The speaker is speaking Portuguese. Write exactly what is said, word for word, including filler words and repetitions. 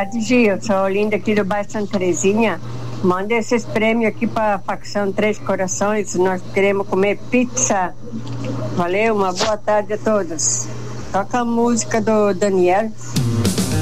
tarde, Gil. Sou a Olinda aqui do bairro Santa Terezinha. Manda esses prêmios aqui para a facção Três Corações. Nós queremos comer pizza. Valeu, uma boa tarde a todos. Toca a música do Daniel.